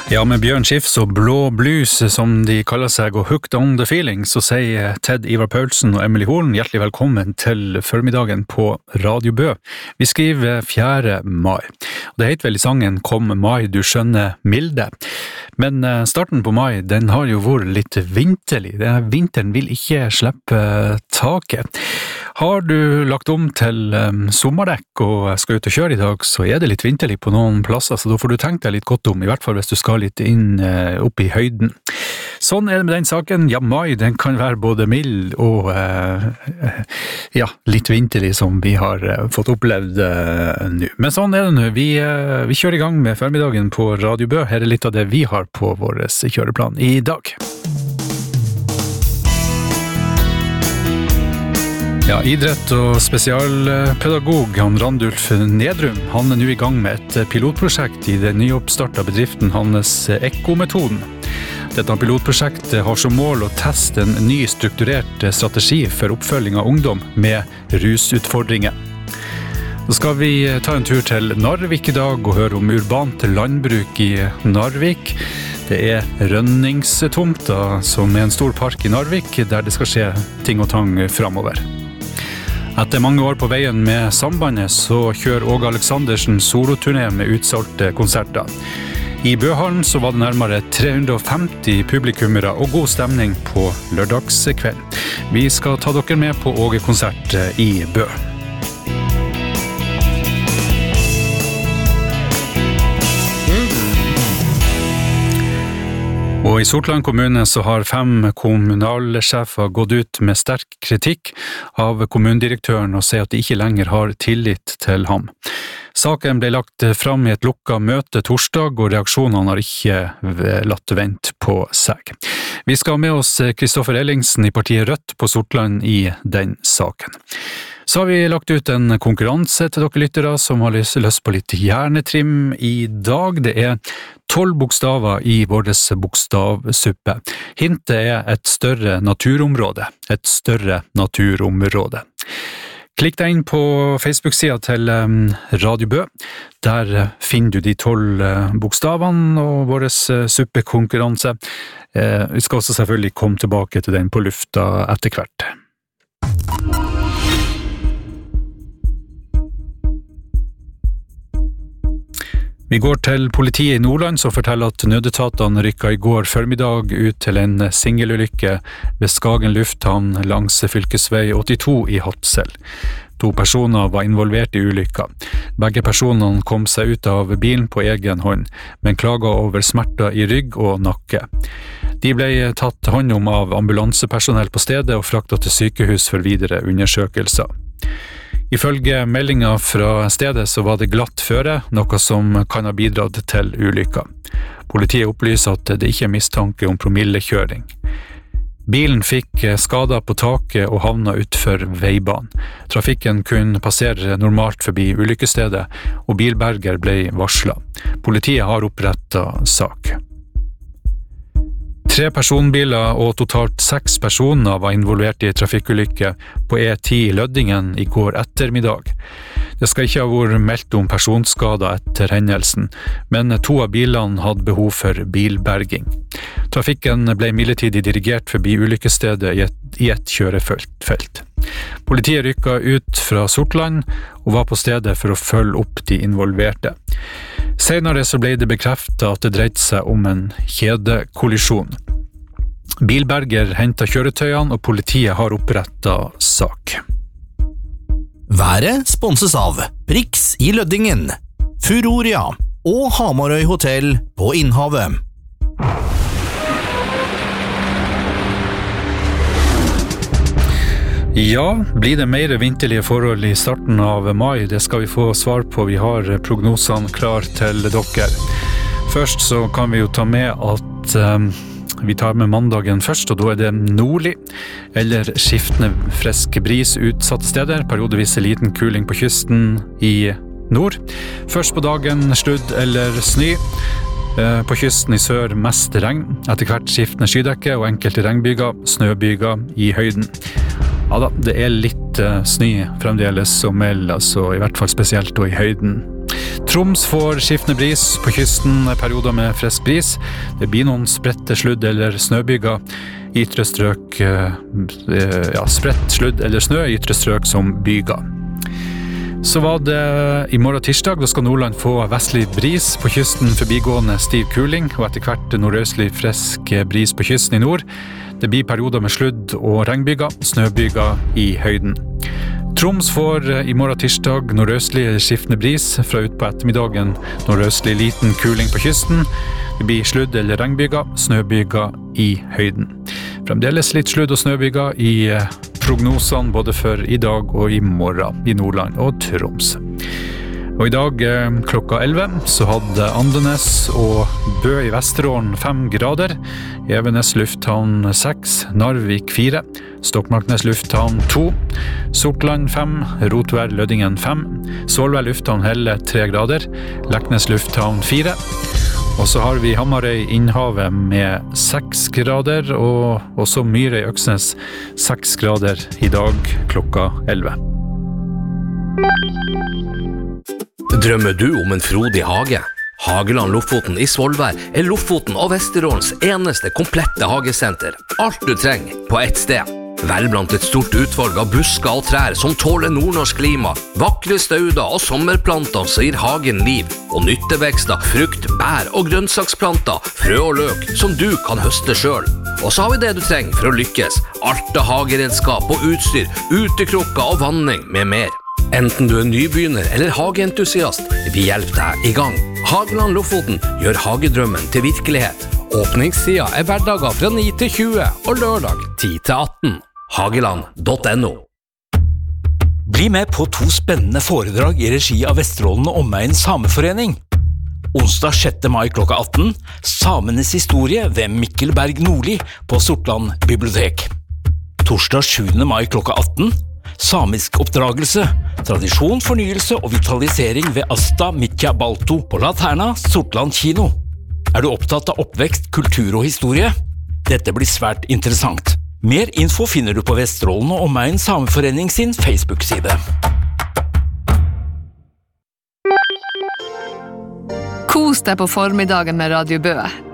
Ja, med Bjørn Skifs og Blå Blues, som de kaller seg, og Hooked on the Feeling, så sier Ted Ivar Paulsen og Emily Horn hjertelig velkommen til formiddagen på Radio Bø. Vi skriver 4. mai. Det heter vel i sangen «Kom mai, du skjønner milde». Men starten på mai, den har jo vært litt vinterlig. Vinteren vil ikke slippe taket. Har du lagt om til sommerdekk og skal ut og kjøre i dag, så er det litt vinterlig på noen plasser, så da får du tenkt deg litt godt om, i hvert fall hvis du skal litt inn opp i høyden. Sånn er det med den saken. Ja, mai, den kan være både mild og litt vinterlig, som vi har fått opplevd nå. Men sånn er det nå. Vi kjører i gang med formiddagen på Radio Bø. Her er litt av det vi har på vår kjøreplan i dag. Ja, idrett- og spesialpedagog Randulf Nedrum, han er nå i gang med et pilotprosjekt i den nyoppstartede bedriften hans Ekko-metoden. Dette pilotprosjektet har som mål å teste en ny strukturert strategi for oppfølging av ungdom med rusutfordringer. Så skal vi ta en tur til Narvik i dag og høre om urbant landbruk i Narvik. Det er Rønningstomta, som er en stor park i Narvik, der det skal skje ting og tang fremover. Etter mange år på veien med sambandet, så kjører Åge Aleksandersen soloturné med utsolgte konserter. I Bøhallen så var det nærmere 350 publikummere og god stemning på lørdagskveld. Vi skal ta dere med på Åge-konsert i Bø. Og i Sortland kommune så har 5 kommunalsjefer gått ut med sterk kritikk av kommunedirektøren og sier at de ikke lenger har tillit til ham. Saken ble lagt fram i et lukket møte torsdag, og reaksjonene har ikke latt vente på seg. Vi skal ha med oss Kristoffer Ellingsen i partiet Rødt på Sortland i den saken. Så har vi lagt ut en konkurranse til dere lyttere som har lyst på litt hjernetrim i dag. Det er 12 bokstaver i vår bokstavsuppe. Hintet er et større naturområde. Et større naturområde. Klikk deg inn på Facebook-siden til Radio Bø. Der finner du de 12 bokstavene og vår suppekonkurranse. Vi skal også selvfølgelig komme tilbake til den på lufta etter hvert. Vi går til politiet i Nordland, som forteller at nødetatene rykket i går formiddag ut til en singelulykke ved Skagen lufthavn langs fylkesvei 82 i Hadsel. 2 personer var involvert i ulykka. Begge personene kom seg ut av bilen på egen hånd, men klaget over smerter i rygg og nakke. De ble tatt hånd om av ambulansepersonell på stedet og fraktet til sykehus for videre undersøkelser. Ifølge meldinga fra stedet så var det glatt føre, noe som kan ha bidratt til ulykka. Politiet opplyser at det ikke er mistanke om promillekjøring. Bilen fikk skader på taket og havna utfor veibanen. Trafikken kunne passere normalt forbi ulykkesstedet, og bilberger ble varslet. Politiet har opprettet sak. 3 personbiler og totalt 6 personer var involvert i trafikkulykke på E10 i Løddingen i går ettermiddag. Det skal ikke ha vært meldt om personskader etter hendelsen, men 2 av bilene hadde behov for bilberging. Trafikken ble midlertidig dirigert forbi ulykkesstedet i et kjørefelt. Politiet rykket ut fra Sortland og var på stedet for å følge opp de involverte. Senere så ble det bekreftet at det dreide seg om en kjedekollisjon. Bilberger hentet kjøretøyene, og politiet har opprettet sak. Været sponses av Prix i Løddingen, Furoria og Hamarøy Hotel på Innhavet. Ja, blir det mer vinterlige forhold i starten av mai? Det skal vi få svar på. Vi har prognosene klar til dere. Først så kan vi jo ta med at vi tar med mandagen først, og da er det nordlig, eller skiftende frisk bris utsatte steder, periodevis liten kuling på kysten i nord. Først på dagen sludd eller snø. På kysten i sør mest regn, etter hvert skiftende skydekke og enkelte regnbyger, snøbyger i høyden. Ja da, det er litt snø fremdeles som melder, altså i hvert fall spesielt og i høyden. Troms får skiftende bris på kysten, perioder med frisk bris. Det blir noen spredte sludd- eller snøbyger i ytre strøk, spredt sludd eller snø i ytre strøk som byger. Så var det i morgen tirsdag, da skal Nordland få vestlig bris på kysten, forbigående stiv kuling, og etter hvert nordøstlig frisk bris på kysten i nord. Det blir perioder med sludd- og regnbyger, snøbyger i høyden. Troms får i morgen tirsdag nordøstlig skiftende bris, fra ut på ettermiddagen nordøstlig liten kuling på kysten. Det blir sludd- eller regnbyger, snøbyger i høyden. Fremdeles litt sludd- og snøbyger i prognosene både for i dag og i morgen i Nordland og Troms. Og i dag klokka 11 så hadde Andenes og Bø i Vesterålen 5 grader, Evenes lufthavn 6, Narvik 4, Stokmarknes lufthavn 2, Sortland 5, Rotvær Lødingen 5, Svolvær lufthavn Helle 3 grader, Leknes lufthavn 4, og så har vi Hamarøy Innhavet med 6 grader, og også Myrøy Øksnes 6 grader i dag klokka 11. Drømmer du om en frodig hage? Hageland Lofoten i Svolvær er Lofoten og Vesterålens eneste komplette hagesenter. Alt du trenger på ett sted. Vel blant et stort utvalg av busker og trær som tåler nordnorsk klima, vakre stauder og sommerplanter som gir hagen liv, og nyttevekster, frukt, bær og grønnsaksplanter, frø og løk som du kan høste selv. Og så har vi det du trenger for å lykkes. Alt av hageredskap og utstyr, utekrukker og vanning med mer. Enten du er nybegynner eller hageentusiast, vi hjelper deg i gang. Hageland Lofoten gjør hagedrømmen til virkelighet. Åpningstida er hverdager fra 9 til 20 og lørdag 10 til 18. Hageland.no. Bli med på 2 spennende foredrag i regi av Vesterålen og Omegn Sameforening. Onsdag 6. mai klokka 18, Samenes historie ved Mikkel Berg Nordli på Sortland bibliotek. Torsdag 7. mai klokka 18, Samisk oppdragelse, tradisjon, fornyelse og vitalisering ved Asta Mitja Balto på Laterna, Sortland kino. Er du opptatt av oppvekst, kultur og historie? Dette blir svært interessant. Mer info finner du på Vesterålen og Omegn Sameforening sin Facebook-side. Kos deg på formiddagen med Radio Bø.